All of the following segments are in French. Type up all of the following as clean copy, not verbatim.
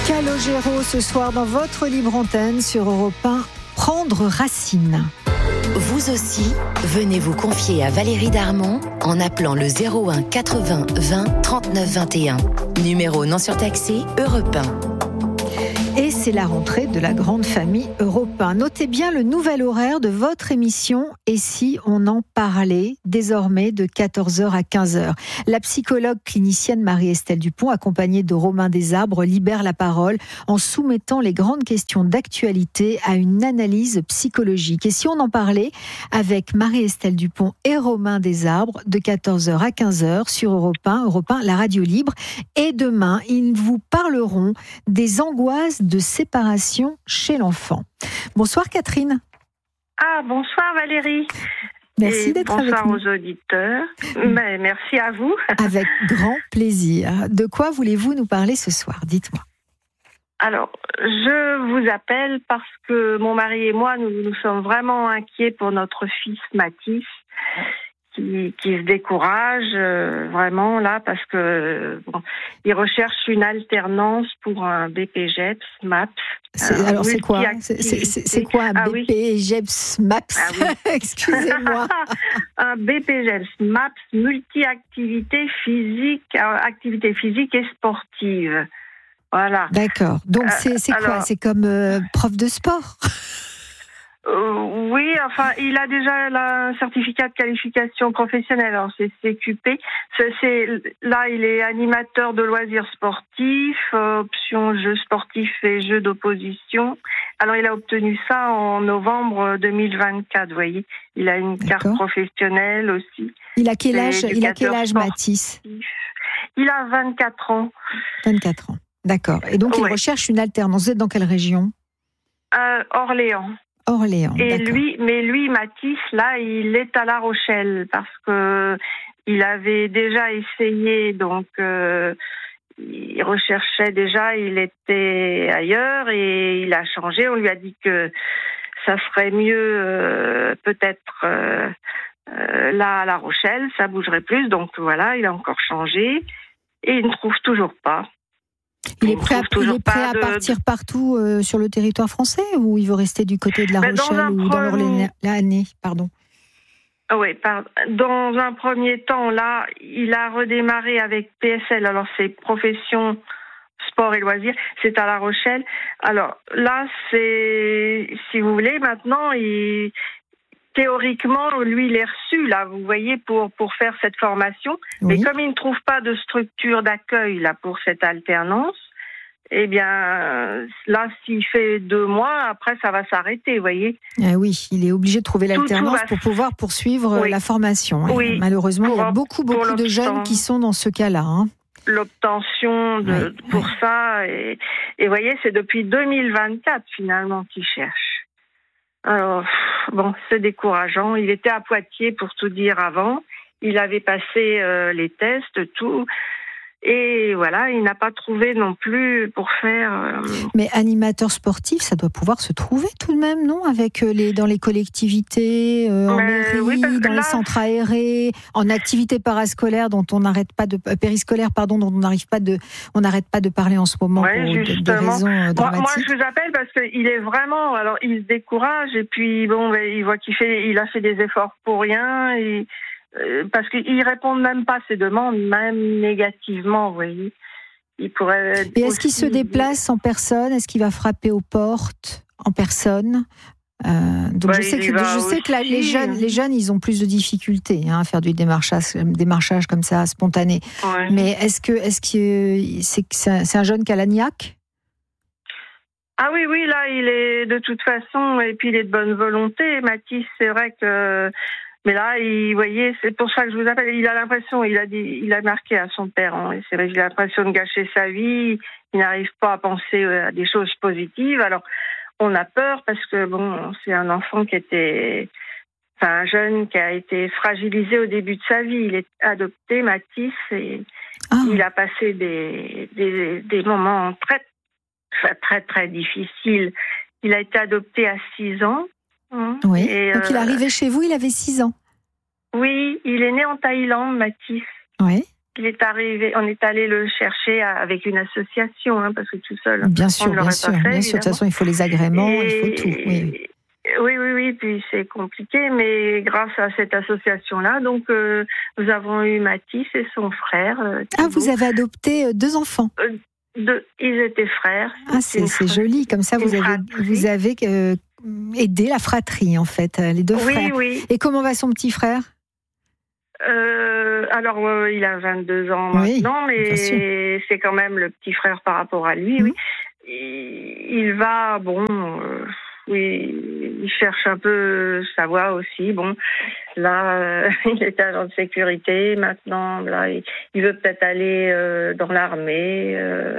Calogero ce soir dans votre libre antenne sur Europe 1, prendre racine. Vous aussi, venez vous confier à Valérie Darmon en appelant le 01 80 20 39 21. Numéro non surtaxé, Europe 1. Et c'est la rentrée de la grande famille Europe 1. Notez bien le nouvel horaire de votre émission Et si on en parlait, désormais de 14h à 15h. La psychologue clinicienne Marie-Estelle Dupont, accompagnée de Romain Desarbres, libère la parole en soumettant les grandes questions d'actualité à une analyse psychologique. Et si on en parlait avec Marie-Estelle Dupont et Romain Desarbres de 14h à 15h sur Europe 1, la radio libre. Et demain, ils vous parleront des angoisses de séparation chez l'enfant. Bonsoir Catherine. Bonsoir Valérie. Merci d'être avec nous. Bonsoir aux auditeurs. Merci à vous. Avec grand plaisir. De quoi voulez-vous nous parler ce soir ? Dites-moi. Alors, je vous appelle parce que mon mari et moi, nous sommes vraiment inquiets pour notre fils Mathis, qui se décourage vraiment là parce que il recherche une alternance pour un BPJEPS MAPS. Alors c'est quoi ? C'est quoi un BPJEPS MAPS ? Excusez-moi. Un BPJEPS MAPS multi-activité physique, activité physique et sportive. Voilà. D'accord. Donc c'est quoi ? C'est comme prof de sport ? Oui, enfin, il a déjà un certificat de qualification professionnelle, alors c'est CQP. Là, il est animateur de loisirs sportifs, option jeux sportifs et jeux d'opposition. Alors, il a obtenu ça en novembre 2024, vous voyez. Il a une carte professionnelle aussi. Il a quel âge, Mathis ? Il a 24 ans. 24 ans, d'accord. Et donc, il recherche une alternance. Vous êtes dans quelle région ? Orléans. Et lui, Mathis, là, il est à La Rochelle parce que il avait déjà essayé, donc il recherchait déjà, il était ailleurs et il a changé. On lui a dit que ça serait mieux peut-être là à La Rochelle, ça bougerait plus. Donc voilà, il a encore changé et il ne trouve toujours pas. Il est prêt à partir partout sur le territoire français ou il veut rester du côté de La Rochelle ou dans l'Orléanais, pardon. Oui, dans un premier temps, là, il a redémarré avec PSL, alors c'est profession, sport et loisirs, c'est à La Rochelle. Alors là, c'est, si vous voulez, maintenant, théoriquement, lui, il est reçu, là, vous voyez, pour faire cette formation. Oui. Mais comme il ne trouve pas de structure d'accueil, là, pour cette alternance, eh bien, là, s'il fait 2 mois, après, ça va s'arrêter, vous voyez. Ah oui, il est obligé de trouver l'alternance pour pouvoir poursuivre la formation. Oui. Malheureusement, il y a beaucoup de jeunes qui sont dans ce cas-là. L'obtention pour ça. Et vous voyez, c'est depuis 2024, finalement, qu'il cherche. Alors, c'est décourageant. Il était à Poitiers, pour tout dire, avant. Il avait passé les tests, tout. Et voilà, il n'a pas trouvé non plus pour faire... Mais animateur sportif, ça doit pouvoir se trouver tout de même, non ? Avec dans les collectivités, en mairie, dans les centres aérés, en activités parascolaires dont on n'arrête pas de... périscolaires, pardon, dont on n'arrête pas de parler en ce moment pour des raisons dramatiques. Moi, je vous appelle parce qu'il est vraiment... Alors, il se décourage et puis, il voit il a fait des efforts pour rien et... parce qu'ils répondent même pas à ces demandes, même négativement, vous voyez. Et est-ce qu'il se déplace en personne ? Est-ce qu'il va frapper aux portes en personne ? Donc je sais que là, les jeunes, ils ont plus de difficultés à faire du démarchage comme ça spontané. Ouais. Mais est-ce que c'est un jeune qui a la niaque ? Ah oui, là, il est de toute façon, et puis il est de bonne volonté. Mathis, c'est vrai que... Mais là, vous voyez, c'est pour ça que je vous appelle. Il a l'impression, il a marqué à son père. C'est vrai, il a l'impression de gâcher sa vie. Il n'arrive pas à penser à des choses positives. Alors, on a peur parce que c'est un enfant un jeune qui a été fragilisé au début de sa vie. Il est adopté, Mathis, et il a passé des moments très, très, très, très difficiles. Il a été adopté à 6 ans. Oui. Donc il est arrivé chez vous, il avait 6 ans. Oui, il est né en Thaïlande, Mathis. Oui. il est arrivé, on est allé le chercher avec une association, hein, parce que tout seul, bien sûr, on ne l'aurait bien pas fait. bien sûr. De toute façon, il faut les agréments, il faut tout. Oui, puis c'est compliqué, mais grâce à cette association-là, donc nous avons eu Mathis et son frère. Vous avez adopté 2 enfants. Ils étaient frères. C'est joli, comme ça vous avez aidé la fratrie en fait, les 2 frères. Oui. Et comment va son petit frère ? Alors, il a 22 ans maintenant, mais c'est quand même le petit frère par rapport à lui. Oui. Il va, il cherche un peu sa voie aussi. Bon, là, il est agent de sécurité. Maintenant, là, il veut peut-être aller dans l'armée.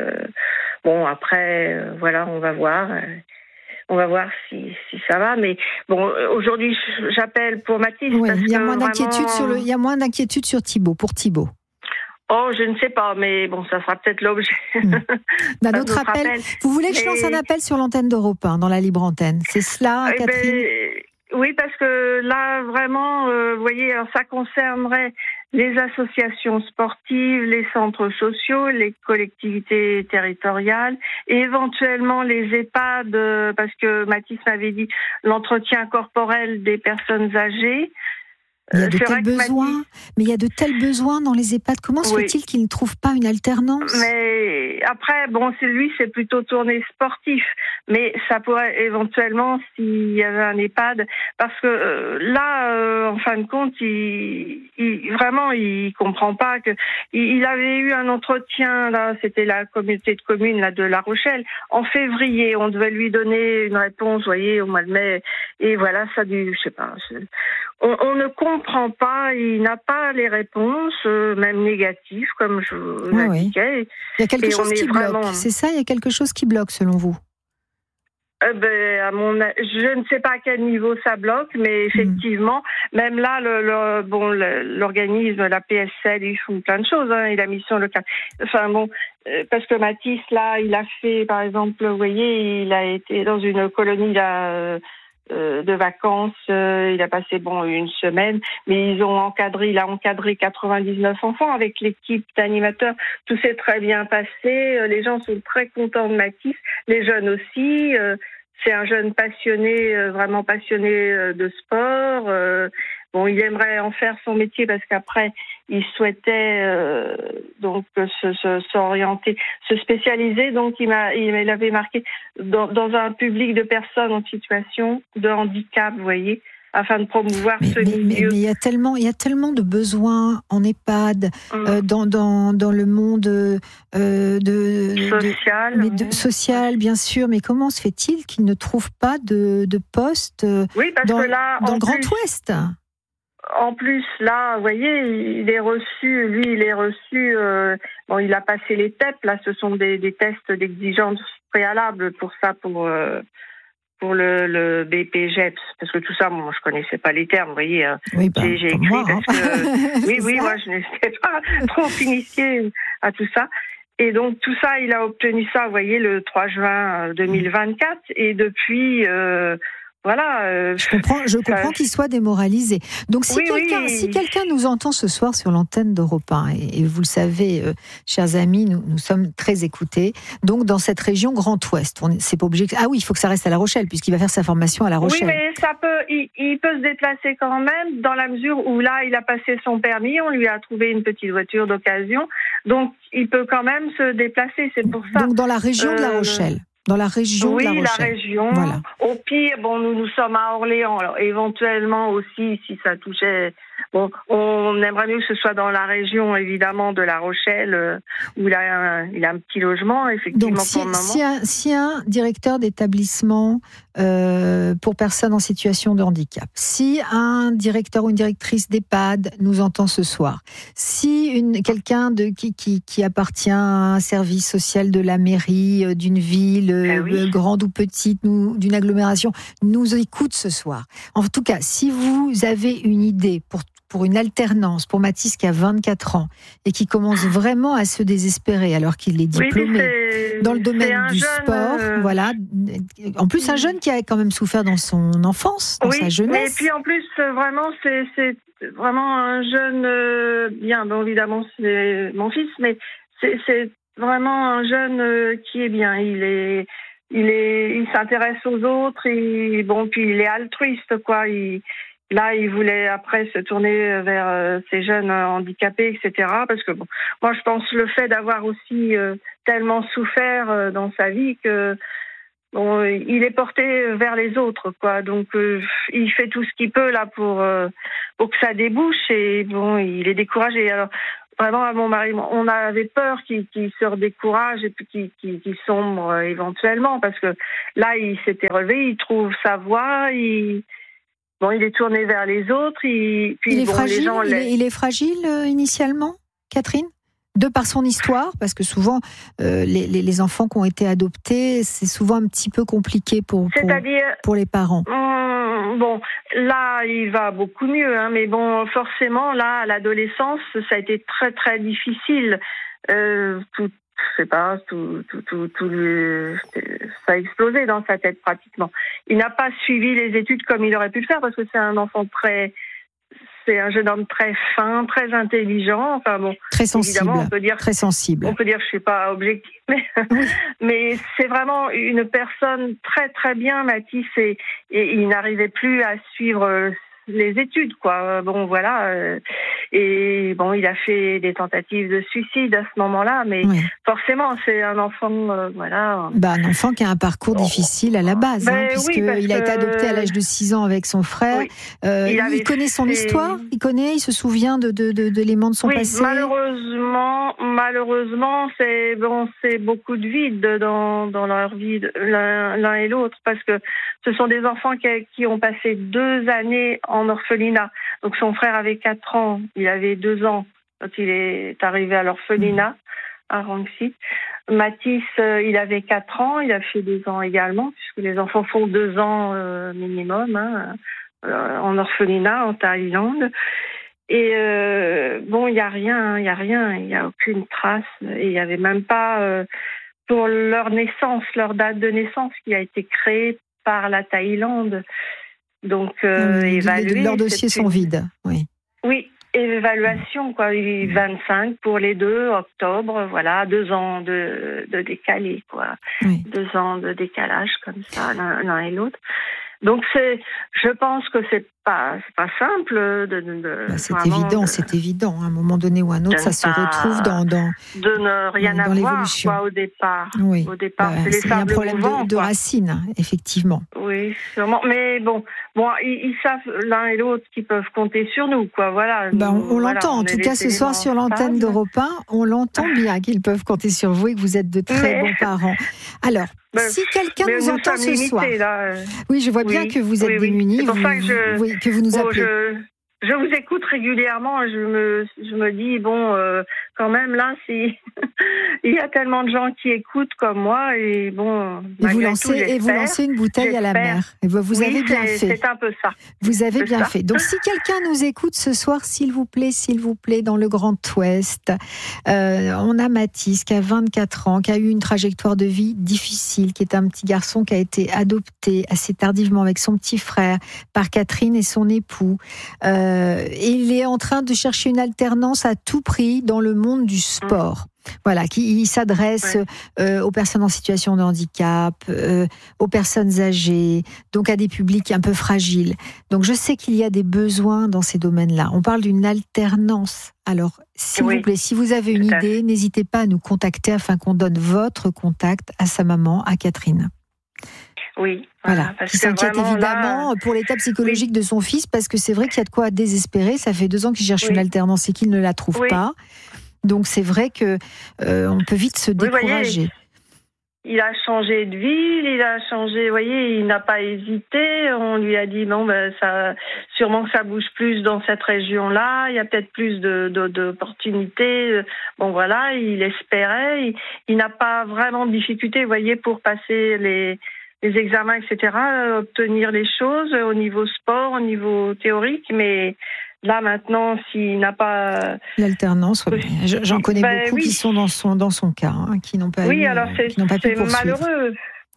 Après, voilà, on va voir. On va voir si ça va, mais bon, aujourd'hui j'appelle pour Mathis. Il y a moins d'inquiétude sur Thibaut, pour Thibaut. Oh, je ne sais pas, mais bon, ça sera peut-être l'objet. D'un autre appel. Vous voulez que je lance un appel sur l'antenne d'Europe 1, dans la libre antenne ? C'est cela, Catherine ? Oui, parce que là, vraiment, vous voyez, alors ça concernerait les associations sportives, les centres sociaux, les collectivités territoriales, et éventuellement les EHPAD, parce que Mathis m'avait dit l'entretien corporel des personnes âgées. Il y a de tels besoins, mais il y a de tels besoins dans les EHPAD. Comment se fait-il qu'ils ne trouvent pas une alternance ? Mais après, c'est plutôt tourné sportif. Mais ça pourrait éventuellement, s'il y avait un EHPAD, parce que là, en fin de compte, il comprend pas que il avait eu un entretien là, c'était la communauté de communes là de La Rochelle en février. On devait lui donner une réponse, vous voyez, au mois de mai. Et voilà, ça je sais pas. On ne comprend pas, il n'a pas les réponses, même négatives, comme je vous l'indiquais. Il y a quelque chose qui bloque, c'est ça ? Il y a quelque chose qui bloque, selon vous ? Je ne sais pas à quel niveau ça bloque, mais effectivement, même là, l'organisme, la PSL, ils font plein de choses, hein, et la mission locale. Parce que Mathis, là, il a fait, par exemple, vous voyez, il a été dans une colonie là, de vacances, il a passé une semaine, mais il a encadré 99 enfants avec l'équipe d'animateurs. Tout s'est très bien passé, les gens sont très contents de Mathis, les jeunes aussi. C'est un jeune passionné, vraiment passionné de sport. Il aimerait en faire son métier parce qu'après, il souhaitait s'orienter, se spécialiser. Donc, il avait marqué dans un public de personnes en situation de handicap, vous voyez, afin de promouvoir ce milieu. Mais il y a tellement de besoins en EHPAD, dans le monde social, bien sûr. Mais comment se fait-il qu'ils ne trouvent pas de poste dans le Grand Ouest ? En plus, là, vous voyez, il est reçu, il a passé les TEP, là, ce sont des tests d'exigence préalables pour ça, pour le BPGEPS, parce que tout ça, moi, je connaissais pas les termes, vous voyez. J'ai écrit moi, parce que moi, je n'étais pas trop initiée à tout ça. Et donc, tout ça, il a obtenu ça, vous voyez, le 3 juin 2024, et depuis... je comprends qu'il soit démoralisé. Donc, si quelqu'un nous entend ce soir sur l'antenne d'Europe 1, et vous le savez, chers amis, nous sommes très écoutés. Donc, dans cette région Grand Ouest, c'est pas obligé. Il faut que ça reste à La Rochelle, puisqu'il va faire sa formation à La Rochelle. Oui, mais il peut se déplacer quand même, dans la mesure où là, il a passé son permis, on lui a trouvé une petite voiture d'occasion, donc il peut quand même se déplacer. C'est pour ça. Donc, dans la région de La Rochelle. Dans la région de La Rochelle. Oui, la région. Voilà. Au pire, nous sommes à Orléans. Alors, éventuellement aussi, si ça touchait... on aimerait mieux que ce soit dans la région, évidemment, de La Rochelle, où il a un petit logement, effectivement, donc, pour le moment. Si un directeur d'établissement pour personnes en situation de handicap, si un directeur ou une directrice d'EHPAD nous entend ce soir, si quelqu'un qui appartient à un service social de la mairie, d'une ville, grande ou petite, d'une agglomération, nous écoute ce soir. En tout cas, si vous avez une idée pour une alternance, pour Mathis qui a 24 ans et qui commence vraiment à se désespérer alors qu'il est diplômé dans le domaine du sport, voilà. En plus, un jeune qui a quand même souffert dans son enfance, dans sa jeunesse. Et puis en plus, vraiment, vraiment un jeune bien. Bon, évidemment, c'est mon fils, mais c'est vraiment un jeune qui est bien. Il s'intéresse aux autres et bon, puis il est altruiste, quoi. Là, il voulait après se tourner vers ces jeunes handicapés, etc. Parce que bon, moi, je pense le fait d'avoir aussi tellement souffert dans sa vie que bon, il est porté vers les autres, quoi. Donc, il fait tout ce qu'il peut là pour que ça débouche et bon, il est découragé. Alors, vraiment, à mon mari, on avait peur qu'il se redécourage et puis qu'il sombre éventuellement, parce que là, il s'était relevé, il trouve sa voie, il est tourné vers les autres. Il est fragile. Les gens il est fragile initialement, Catherine, de par son histoire, parce que souvent les enfants qui ont été adoptés, c'est souvent un petit peu compliqué pour les parents. Bon, là, il va beaucoup mieux, hein, mais bon, forcément, là, à l'adolescence, ça a été très très difficile. Tout ça a explosé dans sa tête pratiquement. Il n'a pas suivi les études comme il aurait pu le faire, parce que c'est un jeune homme très fin, très intelligent. Enfin bon, très sensible. On peut dire, très sensible. On peut dire, je suis pas objective, mais c'est vraiment une personne très très bien, Mathis, et il n'arrivait plus à suivre les études, quoi. Bon, voilà. Et bon, il a fait des tentatives de suicide à ce moment-là, mais forcément, c'est un enfant, voilà. Un enfant qui a un parcours difficile à la base, puisqu'il a été adopté à l'âge de 6 ans avec son frère. Oui. Il connaît son histoire, il se souvient d'éléments de son passé. Malheureusement, c'est beaucoup de vide dans leur vie, l'un et l'autre, parce que ce sont des enfants qui ont passé 2 années en orphelinat. Donc son frère avait 4 ans, il avait 2 ans quand il est arrivé à l'orphelinat à Ranxi. Mathis, il avait 4 ans, il a fait 2 ans également, puisque les enfants font 2 ans minimum en orphelinat en Thaïlande. Et il n'y a rien, il n'y a aucune trace. Et il n'y avait même pas pour leur naissance, leur date de naissance qui a été créée par la Thaïlande. Donc, évaluer. Leurs dossiers sont vides, oui. Oui, évaluation, quoi. 25 pour les 2, octobre, voilà, 2 ans de décalé, quoi. Oui. 2 ans de décalage, comme ça, l'un et l'autre. Donc, je pense que c'est pas simple c'est évident. À un moment donné ou à un autre, ça se retrouve dans de ne rien avoir, l'évolution. Quoi, au départ. Oui. Au départ, c'est un problème de racines, effectivement. Oui, sûrement. Mais bon, ils savent l'un et l'autre qu'ils peuvent compter sur nous, quoi. Voilà. On l'entend. En tout cas, ce soir sur l'antenne d'Europe 1, on l'entend bien qu'ils peuvent compter sur vous et que vous êtes de très bons parents. Alors, si quelqu'un nous entend ce soir, oui, je vois bien que vous êtes démunis. C'est pour ça que vous nous appelez. Je vous écoute régulièrement. Je me dis quand même là, si il y a tellement de gens qui écoutent comme moi et vous lancez une bouteille à la mer. Et vous avez bien fait. C'est un peu ça. Vous avez bien fait. Donc si quelqu'un nous écoute ce soir, s'il vous plaît, dans le Grand Ouest, on a Mathis qui a 24 ans, qui a eu une trajectoire de vie difficile, qui est un petit garçon qui a été adopté assez tardivement avec son petit frère par Catherine et son époux. Il est en train de chercher une alternance à tout prix dans le monde du sport. Voilà, il s'adresse aux personnes en situation de handicap, aux personnes âgées, donc à des publics un peu fragiles. Donc je sais qu'il y a des besoins dans ces domaines-là. On parle d'une alternance. Alors, s'il vous plaît, si vous avez une idée, n'hésitez pas à nous contacter afin qu'on donne votre contact à sa maman, à Catherine. Oui. Voilà, qui s'inquiète évidemment pour l'état psychologique de son fils, parce que c'est vrai qu'il y a de quoi désespérer. Ça fait 2 ans qu'il cherche une alternance et qu'il ne la trouve pas. Donc c'est vrai que on peut vite se décourager. Voyez, il a changé de ville, il n'a pas hésité. On lui a dit sûrement que ça bouge plus dans cette région-là. Il y a peut-être plus d'opportunités. Il espérait. Il n'a pas vraiment de difficulté, pour passer les examens, etc., obtenir les choses au niveau sport, au niveau théorique, mais là maintenant, s'il n'a pas l'alternance, j'en connais beaucoup qui sont dans son cas, qui n'ont pas pu c'est malheureux.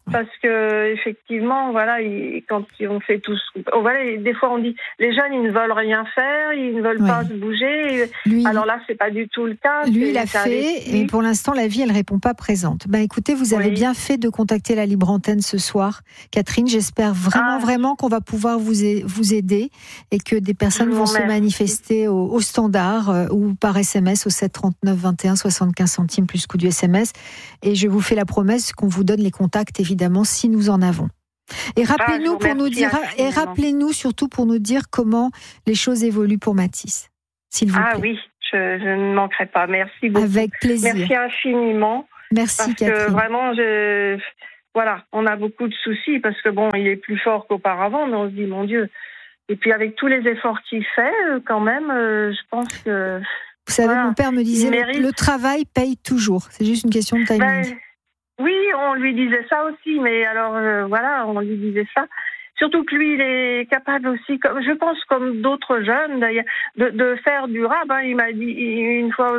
Parce que effectivement, voilà, quand on fait tout, voilà, des fois on dit les jeunes ils ne veulent rien faire, ils ne veulent pas se bouger. Lui, alors là, c'est pas du tout le cas. Lui, il a fait, et pour l'instant, la vie, elle répond pas présente. Ben, écoutez, vous avez bien fait de contacter la Libre Antenne ce soir, Catherine. J'espère vraiment qu'on va pouvoir vous aider et que des personnes vont se manifester au standard ou par SMS au 7 39 21 75 centimes plus coût du SMS. Et je vous fais la promesse qu'on vous donne les contacts, évidemment, si nous en avons. Et rappelez-nous rappelez-nous surtout pour nous dire comment les choses évoluent pour Mathis, s'il vous plaît. Ah oui, je ne manquerai pas. Merci beaucoup. Avec plaisir. Merci infiniment. Merci Catherine. Parce que vraiment, voilà, on a beaucoup de soucis parce que bon, il est plus fort qu'auparavant, mais on se dit mon Dieu. Et puis avec tous les efforts qu'il fait, quand même, je pense que. Vous savez, mon père me disait le travail paye toujours. C'est juste une question de timing. Oui, on lui disait ça aussi, mais alors voilà, on lui disait ça. Surtout que lui, il est capable aussi, je pense comme d'autres jeunes d'ailleurs, de faire du rap. Hein. Il m'a dit une fois,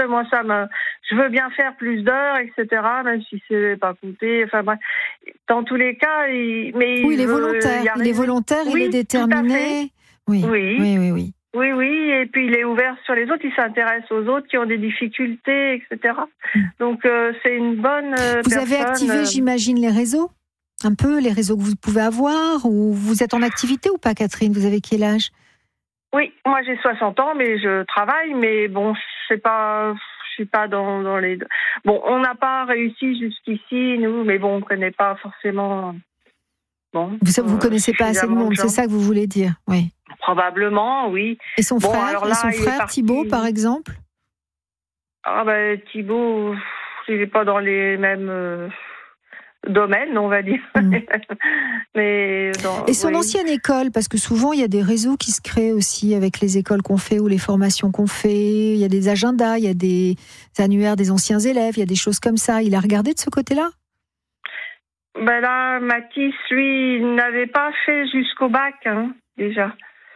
je veux bien faire plus d'heures, etc. Même si c'est pas coûté. Enfin bref, dans tous les cas, il est volontaire. Il est volontaire, il est déterminé. Oui. Oui, et puis il est ouvert sur les autres, il s'intéresse aux autres qui ont des difficultés, etc. Donc c'est une bonne Vous avez activé, j'imagine, les réseaux ? Un peu, les réseaux que vous pouvez avoir ? Ou vous êtes en activité ou pas, Catherine ? Vous avez quel âge ? Oui, moi j'ai 60 ans, mais je travaille, mais bon, je suis pas dans les... Bon, on n'a pas réussi jusqu'ici, nous, mais bon, on ne connaît pas forcément... Bon, vous connaissez pas assez de monde, c'est ça que vous voulez dire ? Oui. Probablement, oui. Et son frère Thibaut, par exemple ? Ah ben Thibaut, il n'est pas dans les mêmes domaines, on va dire. Mais et son ancienne école, parce que souvent il y a des réseaux qui se créent aussi avec les écoles qu'on fait ou les formations qu'on fait. Il y a des agendas, il y a des annuaires des anciens élèves, il y a des choses comme ça. Il a regardé de ce côté-là ? Ben là, Mathis, lui, il n'avait pas fait jusqu'au bac, déjà.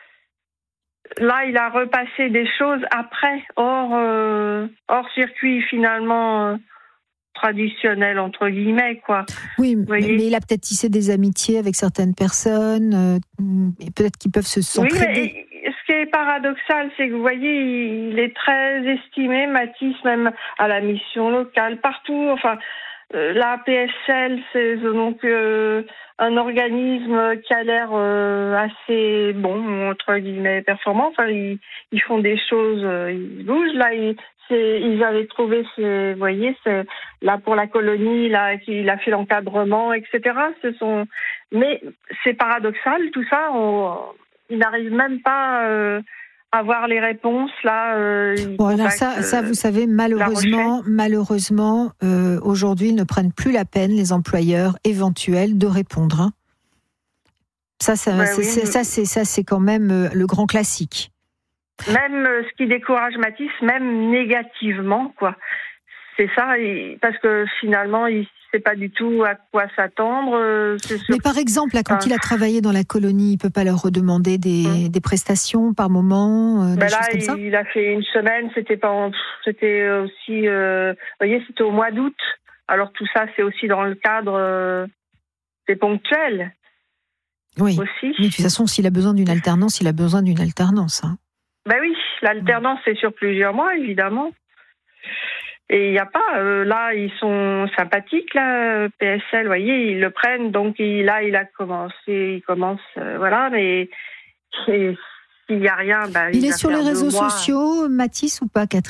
Là, il a repassé des choses après, hors circuit finalement traditionnel, entre guillemets, quoi. Oui, mais il a peut-être tissé des amitiés avec certaines personnes, et peut-être qu'ils peuvent s'entraider. Oui, mais ce qui est paradoxal, c'est que vous voyez, il est très estimé, Mathis, même à la mission locale, partout, enfin... La PSL, c'est donc un organisme qui a l'air assez bon, entre guillemets, performant. Enfin, ils font des choses, ils bougent. Là, ils avaient trouvé, vous voyez, c'est là pour la colonie, là, il a fait l'encadrement, etc. Mais c'est paradoxal, tout ça. Ils n'arrivent même pas avoir les réponses là. Alors ça, vous savez, malheureusement, aujourd'hui, ils ne prennent plus la peine, les employeurs éventuels, de répondre. C'est quand même le grand classique. Même ce qui décourage Mathis, même négativement, quoi. C'est ça, parce que finalement, il ne sait pas du tout à quoi s'attendre. Mais par exemple, là, quand il a travaillé dans la colonie, il ne peut pas leur redemander des prestations par moment, des choses comme ça ? Il a fait une semaine, c'était aussi, vous voyez, c'était au mois d'août. Alors tout ça, c'est aussi dans le cadre, c'est ponctuel. Oui, aussi. Mais de toute façon, s'il a besoin d'une alternance, il a besoin d'une alternance. Ben oui, l'alternance, c'est sur plusieurs mois, évidemment. Et il n'y a pas, là, ils sont sympathiques, là, PSL, vous voyez, ils le prennent, donc il commence, voilà, mais s'il n'y a rien, il est sur les réseaux sociaux, Mathis, ou pas, Catherine ?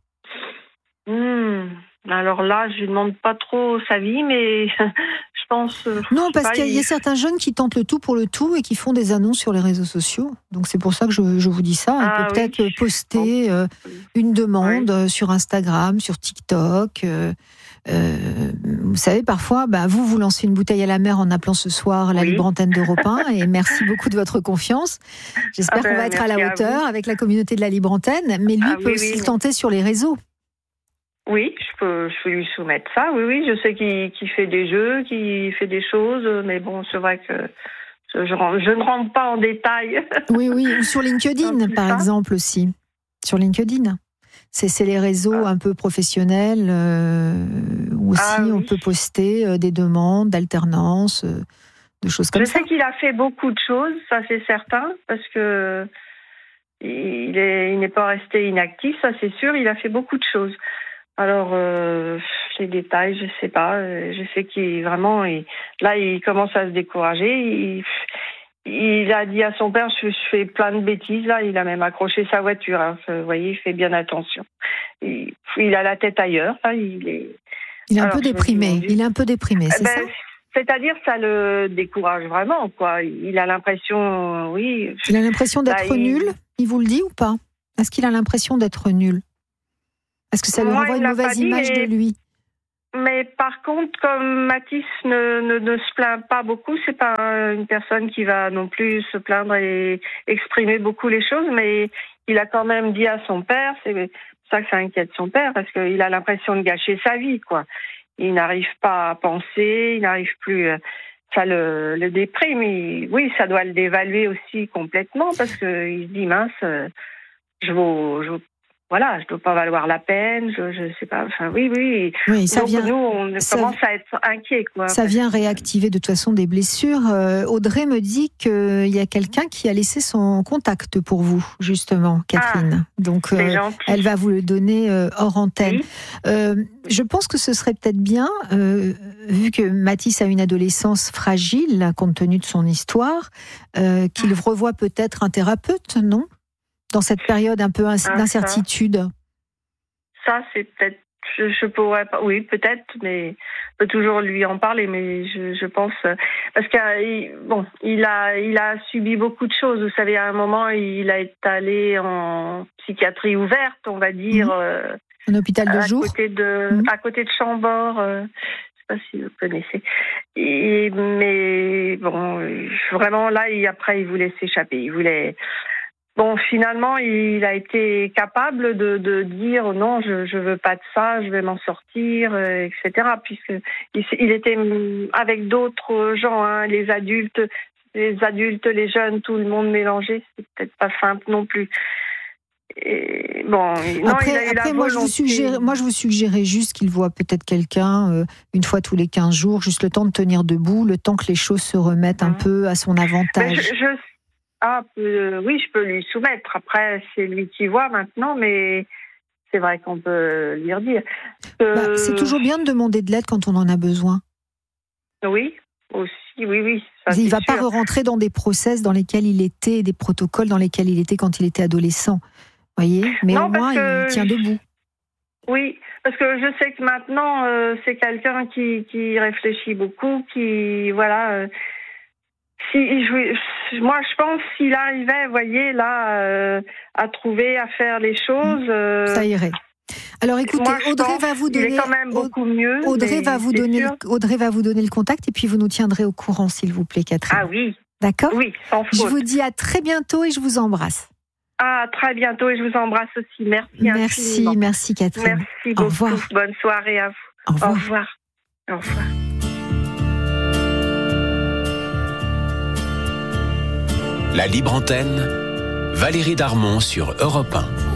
Alors là, je ne demande pas trop sa vie, mais je pense... Non, parce qu'il y a certains jeunes qui tentent le tout pour le tout et qui font des annonces sur les réseaux sociaux. Donc c'est pour ça que je vous dis ça. Il peut peut-être poster une demande sur Instagram, sur TikTok. Vous savez, parfois, vous lancez une bouteille à la mer en appelant ce soir la Libre Antenne d'Europe 1, et merci beaucoup de votre confiance. J'espère qu'on va être à la hauteur avec la communauté de la Libre Antenne, mais lui peut aussi tenter sur les réseaux. Oui, je peux lui soumettre ça. Oui, je sais qu'il fait des jeux, qu'il fait des choses, mais bon, c'est vrai que je ne rentre pas en détail. Oui, ou sur LinkedIn, par exemple, aussi. Sur LinkedIn. C'est les réseaux un peu professionnels où aussi on peut poster des demandes d'alternance, de choses comme ça. Je sais qu'il a fait beaucoup de choses, ça c'est certain, parce que il n'est pas resté inactif, ça c'est sûr, il a fait beaucoup de choses. Alors, les détails, je sais pas. Je sais qu'il vraiment, là, il commence à se décourager. Il a dit à son père, je fais plein de bêtises. Là, il a même accroché sa voiture. Hein. Vous voyez, il fait bien attention. Il a la tête ailleurs. Là, il est un peu déprimé. Il est un peu déprimé, c'est ça? C'est-à-dire, ça le décourage vraiment, quoi. Il a l'impression, oui. Il a l'impression d'être nul. Il vous le dit ou pas? Est-ce qu'il a l'impression d'être nul? Est-ce que ça lui renvoie une mauvaise image de lui? Mais par contre, comme Mathis ne se plaint pas beaucoup, c'est pas une personne qui va non plus se plaindre et exprimer beaucoup les choses, mais il a quand même dit à son père, c'est ça que ça inquiète son père, parce qu'il a l'impression de gâcher sa vie, quoi. Il n'arrive pas à penser, il n'arrive plus, ça le déprime. Oui, ça doit le dévaluer aussi complètement, parce qu'il se dit, mince, je dois pas valoir la peine, je sais pas, enfin oui. Ça donc vient, nous, on commence à être inquiets, quoi. Ça vient réactiver de toute façon des blessures. Audrey me dit qu'il y a quelqu'un qui a laissé son contact pour vous, justement, Catherine. Donc, elle va vous le donner hors antenne. Oui. Je pense que ce serait peut-être bien, vu que Mathis a une adolescence fragile, compte tenu de son histoire, qu'il revoie peut-être un thérapeute, non ? Dans cette période un peu d'incertitude. Ça, c'est peut-être, je pourrais pas, oui, peut-être, mais je peux toujours lui en parler, mais je pense, parce qu'il a subi beaucoup de choses. Vous savez, à un moment, il a été allé en psychiatrie ouverte, on va dire. Un hôpital de jour. À côté de Chambord. Je sais pas si vous connaissez. Mais bon, vraiment, là, après, il voulait s'échapper. Bon, finalement, il a été capable de dire non, je veux pas de ça, je vais m'en sortir, etc. Puisque il était avec d'autres gens, hein, les adultes, les jeunes, tout le monde mélangé, c'est peut-être pas simple non plus. Et bon, après, moi je vous suggérais juste qu'il voit peut-être quelqu'un une fois tous les 15 jours, juste le temps de tenir debout, le temps que les choses se remettent un peu à son avantage. Oui, je peux lui soumettre. Après, c'est lui qui voit maintenant, mais c'est vrai qu'on peut lui redire. C'est toujours bien de demander de l'aide quand on en a besoin. Oui, aussi, oui. Ça, il ne va pas rentrer dans des process dans lesquels il était, des protocoles dans lesquels il était quand il était adolescent. Voyez, mais au moins, il tient debout. Oui, parce que je sais que maintenant, c'est quelqu'un qui réfléchit beaucoup, qui, voilà... moi, je pense s'il arrivait, vous voyez, là, à trouver, à faire les choses... ça irait. Alors écoutez, Audrey va vous donner... Il est quand même beaucoup mieux. Audrey va vous donner le contact et puis vous nous tiendrez au courant, s'il vous plaît, Catherine. Ah oui. D'accord ? Oui, sans faute. Je vous dis à très bientôt et je vous embrasse. À très bientôt et je vous embrasse aussi. Merci Catherine. Merci beaucoup. Au revoir. Bonne soirée à vous. Au revoir. Au revoir. Au revoir. La libre antenne, Valérie Darmon sur Europe 1.